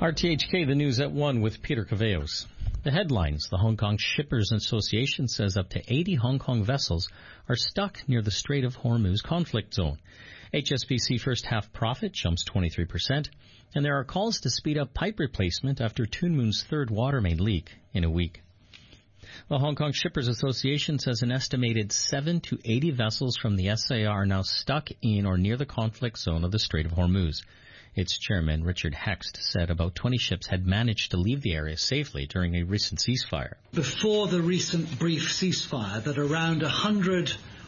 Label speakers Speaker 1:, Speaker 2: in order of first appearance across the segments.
Speaker 1: RTHK, the news at 1 with Peter Caveos. The headlines. The Hong Kong Shippers Association says up to 80 Hong Kong vessels are stuck near the Strait of Hormuz conflict zone. HSBC first half profit jumps 23%, and there are calls to speed up pipe replacement after Tuen Mun's third water main leak in a week. The Hong Kong Shippers Association says an estimated 7 to 80 vessels from the SAR are now stuck in or near the conflict zone of the Strait of Hormuz. Its chairman, Richard Hext, said about 20 ships had managed to leave the area safely during a recent ceasefire.
Speaker 2: Before the recent brief ceasefire, that around 100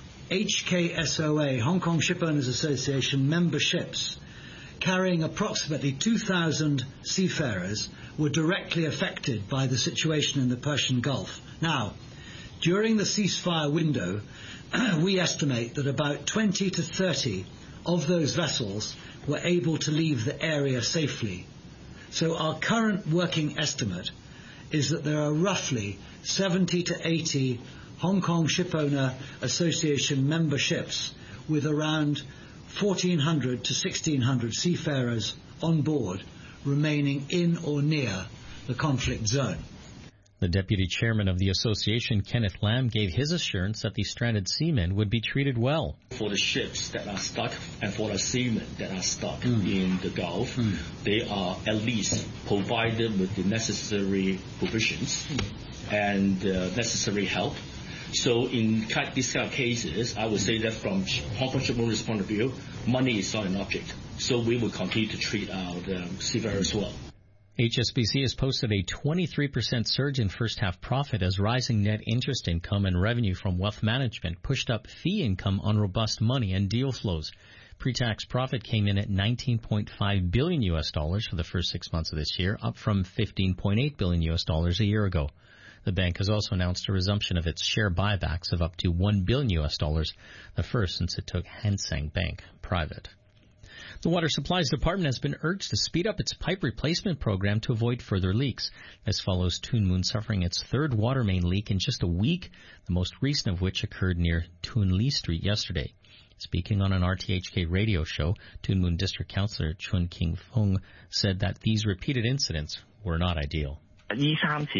Speaker 2: HKSOA, Hong Kong Shipowners Association member ships, carrying approximately 2,000 seafarers, were directly affected by the situation in the Persian Gulf. Now, during the ceasefire window, we estimate that about 20 to 30 of those vessels were able to leave the area safely. So our current working estimate is that there are roughly 70 to 80 Hong Kong Shipowner Association member ships with around 1,400 to 1,600 seafarers on board remaining in or near the conflict zone.
Speaker 1: The deputy chairman of the association, Kenneth Lam, gave his assurance that the stranded seamen would be treated well.
Speaker 3: For the ships that are stuck and for the seamen that are stuck in the Gulf, they are at least provided with the necessary provisions and necessary help. So in these kind of cases, I would say that from Hong Kong Shipowners' point of view, money is not an object. So we will continue to treat our seafarers well.
Speaker 1: HSBC has posted a 23% surge in first-half profit as rising net interest income and revenue from wealth management pushed up fee income on robust money and deal flows. Pre-tax profit came in at $19.5 billion for the first 6 months of this year, up from $15.8 billion a year ago. The bank has also announced a resumption of its share buybacks of up to $1 billion, the first since it took Hang Seng Bank private. The Water Supplies Department has been urged to speed up its pipe replacement program to avoid further leaks. This follows Tuen Mun suffering its third water main leak in just a week, the most recent of which occurred near Tuen Lee Street yesterday. Speaking on an RTHK radio show, Tuen Mun District Councillor Chun King Fung said that these repeated incidents were not ideal.
Speaker 4: These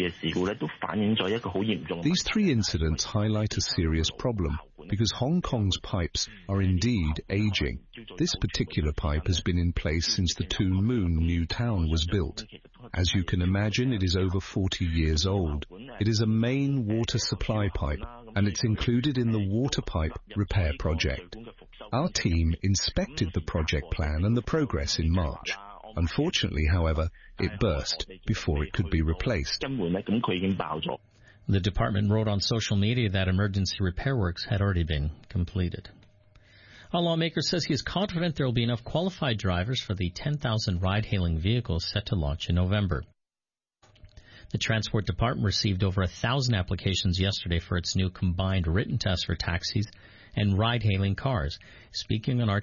Speaker 4: three incidents highlight a serious problem because Hong Kong's pipes are indeed aging. This particular pipe has been in place since the Tuen Mun new town was built. As you can imagine, it is over 40 years old. It is a main water supply pipe, and it's included in the water pipe repair project. Our team inspected the project plan and the progress in March. Unfortunately, however, it burst before it could be replaced.
Speaker 1: The department wrote on social media that emergency repair works had already been completed. A lawmaker says he is confident there will be enough qualified drivers for the 10,000 ride-hailing vehicles set to launch in November. The Transport Department received over 1,000 applications yesterday for its new combined written test for taxis and ride-hailing cars. Speaking on